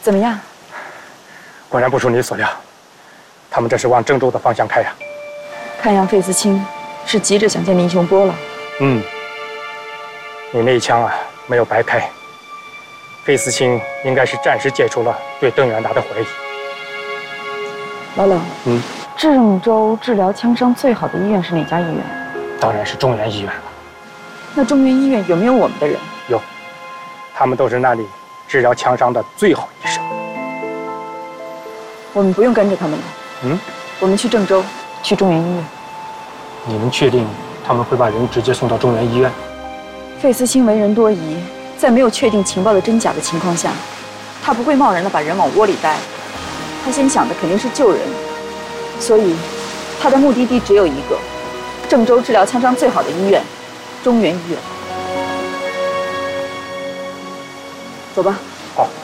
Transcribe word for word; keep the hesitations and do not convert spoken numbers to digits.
怎么样？ 果然不出你所料，他们这是往郑州的方向开呀。 看样费思清是急着想见林雄波了。 嗯，你那一枪啊没有白开，费思清应该是暂时解除了对邓远达的怀疑。 老冷， 嗯， 郑州治疗枪伤最好的医院是哪家医院？ 当然是中原医院了。 那中原医院有没有我们的人？ 有，他们都是那里治疗枪伤的最好医生。 我们不用跟着他们了。 嗯， 我们去郑州，去中原医院。 你能确定他们会把人直接送到中原医院？ 费思清为人多疑，在没有确定情报的真假的情况下，他不会贸然的把人往窝里带。他先想的肯定是救人，所以他的目的地只有一个：郑州治疗枪伤最好的医院——中原医院。走吧。 好。